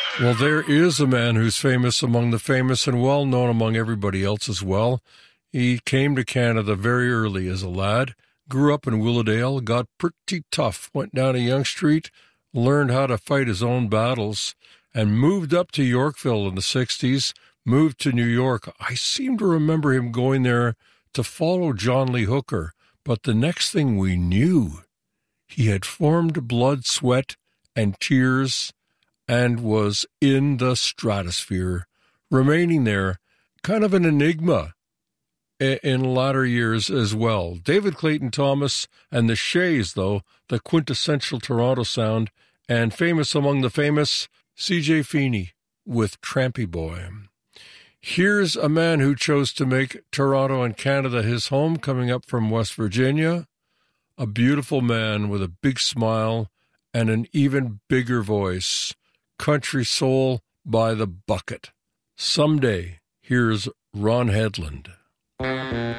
Well, there is a man who's famous among the famous and well-known among everybody else as well. He came to Canada very early as a lad, grew up in Willowdale, got pretty tough, went down a Yonge Street, learned how to fight his own battles, and moved up to Yorkville in the 60s, moved to New York. I seem to remember him going there to follow John Lee Hooker, but the next thing we knew, he had formed Blood, Sweat, and Tears and was in the stratosphere, remaining there, kind of an enigma in latter years as well. David Clayton Thomas and the Shays, though, the quintessential Toronto sound, and famous among the famous, C.J. Feeney with Trampy Boy. Here's a man who chose to make Toronto and Canada his home, coming up from West Virginia, a beautiful man with a big smile and an even bigger voice. Country soul by the bucket. Someday, here's Ron Hedlund.